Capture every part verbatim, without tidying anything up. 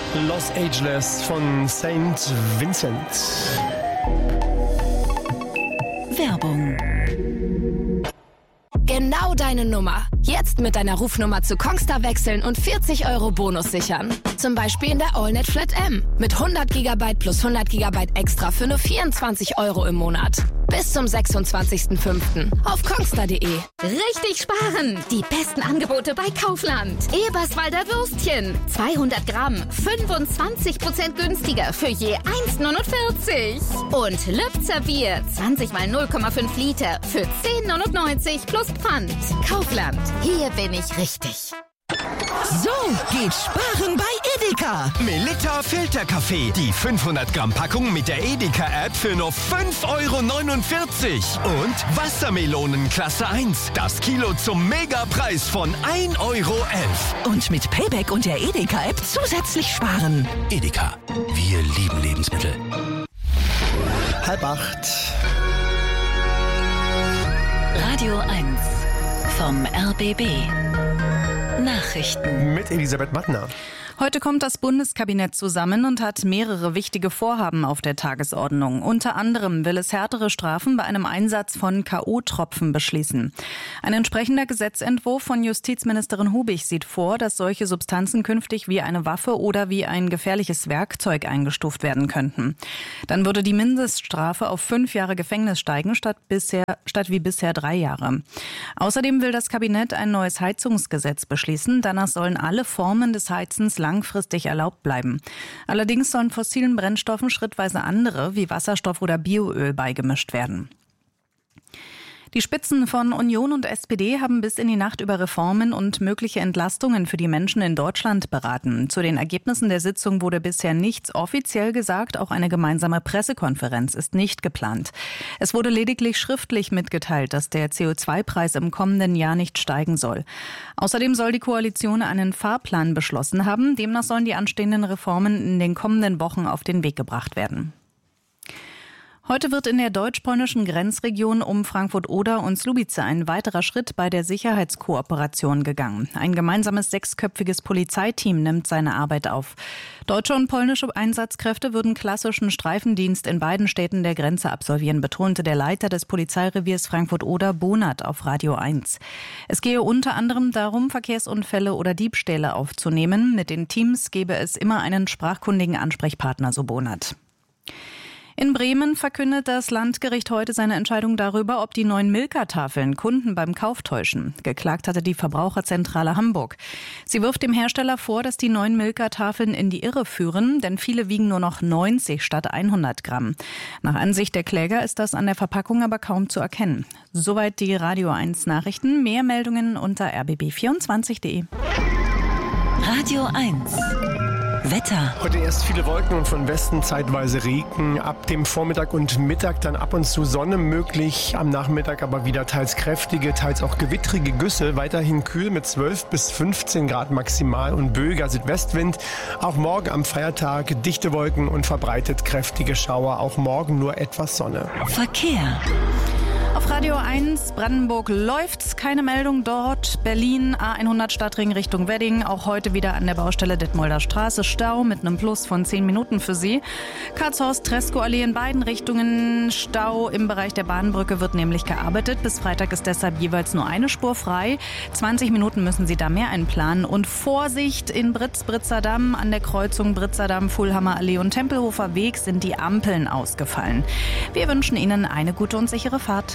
Los Angeles von Saint Vincent. Werbung. Genau deine Nummer. Jetzt mit deiner Rufnummer zu Kongstar wechseln und vierzig Euro Bonus sichern. Zum Beispiel in der AllNet Flat M. Mit hundert Gigabyte plus hundert Gigabyte extra für nur vierundzwanzig Euro im Monat. Bis zum sechsundzwanzigsten fünften auf kongstar punkt de. Richtig sparen! Die besten Angebote bei Kaufland. Eberswalder Würstchen. zweihundert Gramm. fünfundzwanzig Prozent günstiger für je eins Komma neunundvierzig. Und Lübzer Bier. zwanzig mal null Komma fünf Liter für zehn Komma neunundneunzig plus Pfand. Kaufland. Hier bin ich richtig. So geht Sparen bei Edeka. Melitta Filterkaffee. Die fünfhundert Gramm Packung mit der Edeka-App für nur fünf Euro neunundvierzig. Und Wassermelonen Klasse eins. Das Kilo zum Megapreis von ein Euro elf. Und mit Payback und der Edeka-App zusätzlich sparen. Edeka. Wir lieben Lebensmittel. Halb acht. Radio eins vom R B B. Nachrichten mit Elisabeth Mattner. Heute kommt das Bundeskabinett zusammen und hat mehrere wichtige Vorhaben auf der Tagesordnung. Unter anderem will es härtere Strafen bei einem Einsatz von K O-Tropfen beschließen. Ein entsprechender Gesetzentwurf von Justizministerin Hubig sieht vor, dass solche Substanzen künftig wie eine Waffe oder wie ein gefährliches Werkzeug eingestuft werden könnten. Dann würde die Mindeststrafe auf fünf Jahre Gefängnis steigen, statt bisher, statt wie bisher drei Jahre. Außerdem will das Kabinett ein neues Heizungsgesetz beschließen. Danach sollen alle Formen des Heizens langfristig erlaubt bleiben. Allerdings sollen fossilen Brennstoffen schrittweise andere wie Wasserstoff oder Bioöl beigemischt werden. Die Spitzen von Union und S P D haben bis in die Nacht über Reformen und mögliche Entlastungen für die Menschen in Deutschland beraten. Zu den Ergebnissen der Sitzung wurde bisher nichts offiziell gesagt. Auch eine gemeinsame Pressekonferenz ist nicht geplant. Es wurde lediglich schriftlich mitgeteilt, dass der C O zwei Preis im kommenden Jahr nicht steigen soll. Außerdem soll die Koalition einen Fahrplan beschlossen haben. Demnach sollen die anstehenden Reformen in den kommenden Wochen auf den Weg gebracht werden. Heute wird in der deutsch-polnischen Grenzregion um Frankfurt-Oder und Słubice ein weiterer Schritt bei der Sicherheitskooperation gegangen. Ein gemeinsames sechsköpfiges Polizeiteam nimmt seine Arbeit auf. Deutsche und polnische Einsatzkräfte würden klassischen Streifendienst in beiden Städten der Grenze absolvieren, betonte der Leiter des Polizeireviers Frankfurt-Oder, Bonat, auf Radio eins. Es gehe unter anderem darum, Verkehrsunfälle oder Diebstähle aufzunehmen. Mit den Teams gebe es immer einen sprachkundigen Ansprechpartner, so Bonat. In Bremen verkündet das Landgericht heute seine Entscheidung darüber, ob die neuen Milka-Tafeln Kunden beim Kauf täuschen. Geklagt hatte die Verbraucherzentrale Hamburg. Sie wirft dem Hersteller vor, dass die neuen Milka-Tafeln in die Irre führen, denn viele wiegen nur noch neunzig statt hundert Gramm. Nach Ansicht der Kläger ist das an der Verpackung aber kaum zu erkennen. Soweit die Radio eins Nachrichten. Mehr Meldungen unter r b b vierundzwanzig punkt de. Radio eins Wetter. Heute erst viele Wolken und von Westen zeitweise Regen. Ab dem Vormittag und Mittag dann ab und zu Sonne möglich. Am Nachmittag aber wieder teils kräftige, teils auch gewittrige Güsse. Weiterhin kühl mit zwölf bis fünfzehn Grad maximal und böiger Südwestwind. Auch morgen am Feiertag dichte Wolken und verbreitet kräftige Schauer. Auch morgen nur etwas Sonne. Verkehr. Auf Radio eins Brandenburg läuft's, keine Meldung dort. Berlin A hundert Stadtring Richtung Wedding, auch heute wieder an der Baustelle Detmolder Straße Stau mit einem Plus von zehn Minuten für Sie. Karlshorst, Treskow-Allee in beiden Richtungen Stau. Im Bereich der Bahnbrücke wird nämlich gearbeitet. Bis Freitag ist deshalb jeweils nur eine Spur frei. zwanzig Minuten müssen Sie da mehr einplanen. Und Vorsicht in Britz-Britzer Damm an der Kreuzung Britzer Damm, Fulhammer Allee und Tempelhofer Weg sind die Ampeln ausgefallen. Wir wünschen Ihnen eine gute und sichere Fahrt.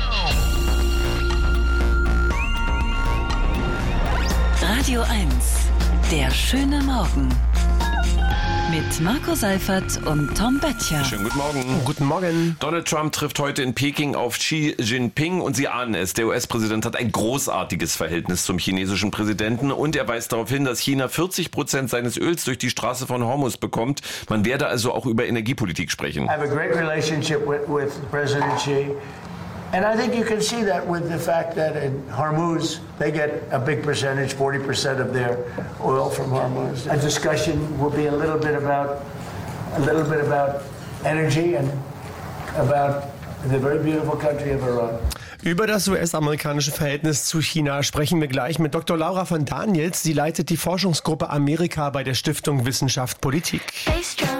Radio eins, der schöne Morgen. Mit Marco Seifert und Tom Böttcher. Schönen guten Morgen. Guten Morgen. Donald Trump trifft heute in Peking auf Xi Jinping und Sie ahnen es, der U S-Präsident hat ein großartiges Verhältnis zum chinesischen Präsidenten und er weist darauf hin, dass China vierzig Prozent seines Öls durch die Straße von Hormuz bekommt. Man werde also auch über Energiepolitik sprechen. I have a great relationship with, with President Xi. And I think you can see that with the fact that in Hormuz, they get a big percentage, forty percent of their oil from Hormuz. A discussion will be a little bit about, a little bit about energy and about the very beautiful country of Iran. Über das U S-amerikanische Verhältnis zu China sprechen wir gleich mit Doktor Laura von Daniels. Sie leitet die Forschungsgruppe Amerika bei der Stiftung Wissenschaft Politik.